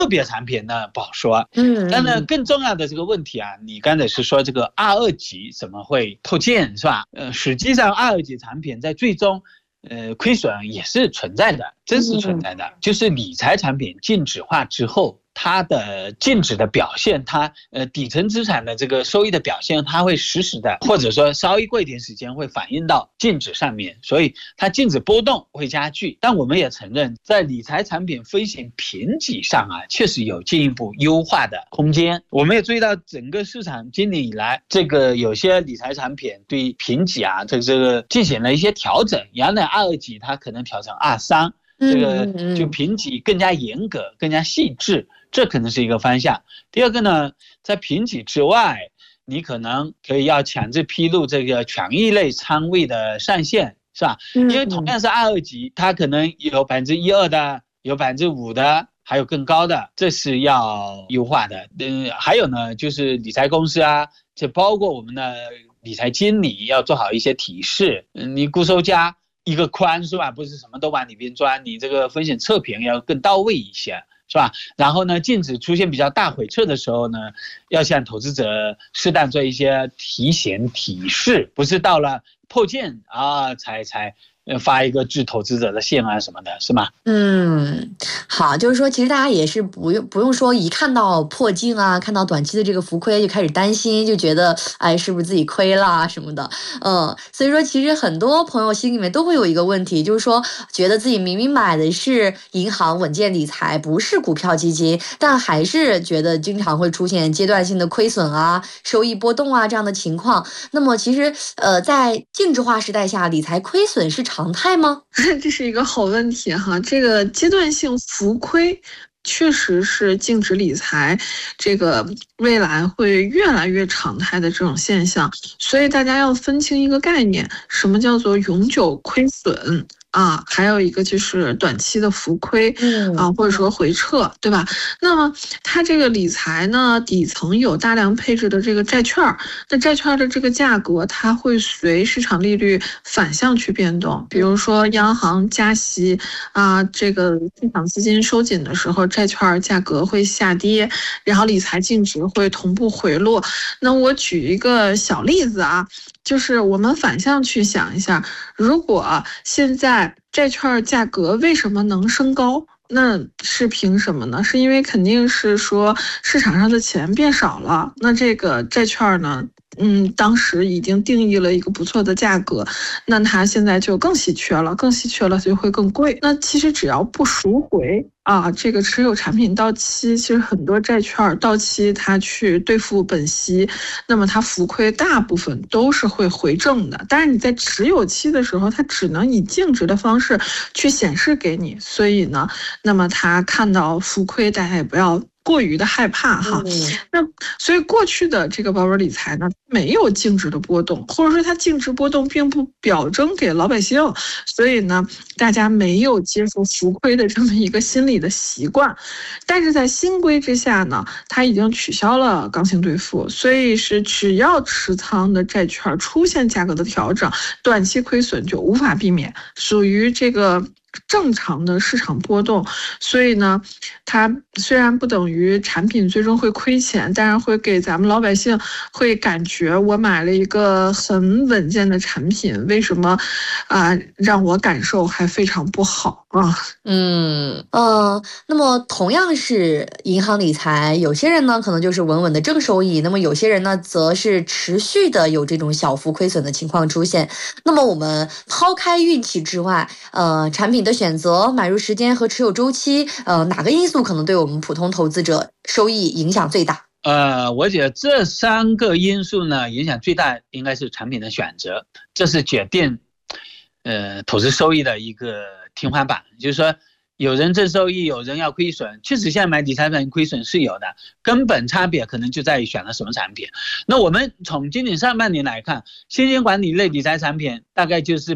别产品呢不好说。但呢，更重要的这个问题啊，你刚才是说这个2.2级怎么会破净是吧？实际上2.2级产品在最终亏损也是存在的，真实存在的。就是理财产品净值化之后，它的净值的表现，它底层资产的这个收益的表现，它会实时的，或者说稍微过一点时间会反映到净值上面，所以它净值波动会加剧。但我们也承认，在理财产品风险评级上啊，确实有进一步优化的空间。我们也注意到，整个市场今年以来，这个有些理财产品对评级啊，这个进行了一些调整，原来2.2级它可能调成2.3。这个就评级更加严格，更加细致，这可能是一个方向。第二个呢，在评级之外，你可能可以要强制披露这个权益类仓位的上限，是吧？因为同样是2.2级，它可能有1%-2%的，有5%的，还有更高的，这是要优化的。还有呢，就是理财公司啊，这包括我们的理财经理要做好一些提示。你固收加一个宽是吧？不是什么都往里边钻，你这个风险测评要更到位一些，是吧？然后呢，净值出现比较大回撤的时候呢，要向投资者适当做一些提醒提示，不是到了破净啊才发一个致投资者的信啊什么的，是吗？ 好，就是说，其实大家也是不用说一看到破净啊，看到短期的这个浮亏就开始担心，就觉得哎是不是自己亏了什么的，所以说其实很多朋友心里面都会有一个问题，就是说觉得自己明明买的是银行稳健理财，不是股票基金，但还是觉得经常会出现阶段性的亏损啊、收益波动啊这样的情况。那么其实在净值化时代下，理财亏损是常态吗？ 这是一个好问题哈，这个阶段性浮亏确实是净值理财这个未来会越来越常态的这种现象，所以大家要分清一个概念，什么叫做永久亏损啊，还有一个就是短期的浮亏啊，或者说回撤，对吧？那么它这个理财呢，底层有大量配置的这个债券，那债券的这个价格它会随市场利率反向去变动，比如说央行加息啊，这个市场资金收紧的时候，债券价格会下跌，然后理财净值会同步回落。那我举一个小例子啊，就是我们反向去想一下，如果现在债券价格为什么能升高？那是凭什么呢？是因为肯定是说市场上的钱变少了，那这个债券呢，当时已经定义了一个不错的价格，那它现在就更稀缺了，就会更贵。那其实只要不赎回啊，这个持有产品到期，其实很多债券到期它去兑付本息，那么它浮亏大部分都是会回正的。但是你在持有期的时候，它只能以净值的方式去显示给你，所以呢，那么它看到浮亏，大家也不要过于的害怕哈。那所以过去的这个保本理财呢，没有净值的波动，或者说它净值波动并不表征给老百姓，所以呢，大家没有接受浮亏的这么一个心理的习惯。但是在新规之下呢，它已经取消了刚性兑付，所以是只要持仓的债券出现价格的调整，短期亏损就无法避免，属于这个正常的市场波动。所以呢，它虽然不等于产品最终会亏钱，但是会给咱们老百姓会感觉我买了一个很稳健的产品，为什么让我感受还非常不好啊？ 那么同样是银行理财，有些人呢可能就是稳稳的正收益，那么有些人呢则是持续的有这种小幅亏损的情况出现。那么我们抛开运气之外，产品的选择、买入时间和持有周期，哪个因素可能对我们普通投资者收益影响最大？ 我觉得这3个因素呢，影响最大应该是产品的选择，这是决定投资收益的一个天花板。就是说有人正收益，有人要亏损，确实现在买理财产品亏损是有的，根本差别可能就在于选了什么产品。那我们从今年上半年来看，现金管理类理财产品大概就是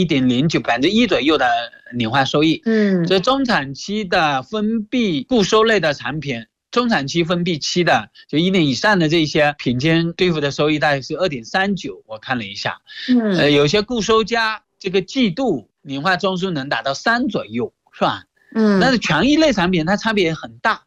1.09%、1%左右的年化收益。所以中长期的封闭固收类的产品，中长期封闭期的就1年以上的这些平均兑付的收益大概是2.39%，我看了一下。有些固收加这个季度年化中枢能达到3左右，是吧？但是权益类产品它差别很大，